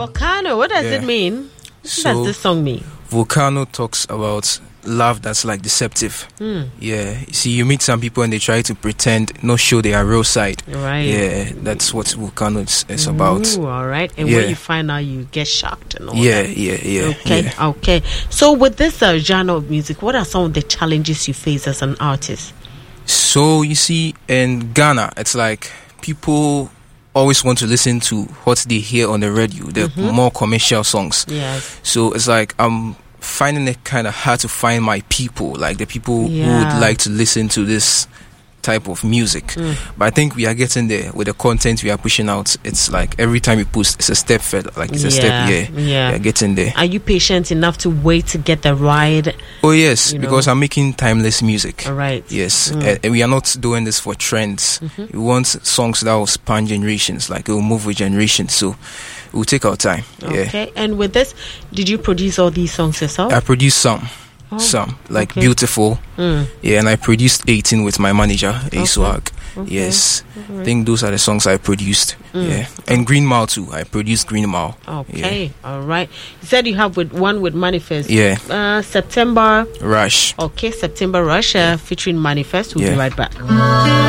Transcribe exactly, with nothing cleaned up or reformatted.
Volcano, what does Yeah. it mean? What So- does this song mean? Volcano talks about love that's like deceptive. Hmm. Yeah, you see, you meet some people and they try to pretend, not show their real side. Right. Yeah, that's what Volcano is, is about. Ooh, all right. And Yeah. when you find out, you get shocked and all Yeah, that. yeah, yeah. Okay, yeah. okay. So with this uh, genre of music, what are some of the challenges you face as an artist? So you see, in Ghana, it's like people always want to listen to what they hear on the radio, the Mm-hmm. more commercial songs. Yes. So it's like I'm finding it kind of hard to find my people, like the people who Yeah. would like to listen to this type of music. Mm. But I think we are getting there with the content we are pushing out. It's like every time we post, it's a step further. Like it's a Yeah, step, yeah, yeah. we are getting there. Are you patient enough to wait to get the right? Oh yes, You know. because I'm making timeless music. All right. Yes, Mm. uh, and we are not doing this for trends. We want songs that will span generations, like it will move with generations. So we'll take our time. Yeah, Okay. And with this, did you produce all these songs yourself? I produced some, Oh, some like okay. Beautiful. Mm. Yeah, and I produced eighteen with my manager, A-Swag. Okay. Yes, All right. I think those are the songs I produced. Mm. Yeah, and Green Mile too. I produced Green Mile. Okay. All right. You said you have with one with Manifest. Yeah, Uh, September. Rush. Okay, September Rush uh, featuring Manifest. We'll be Yeah. right back.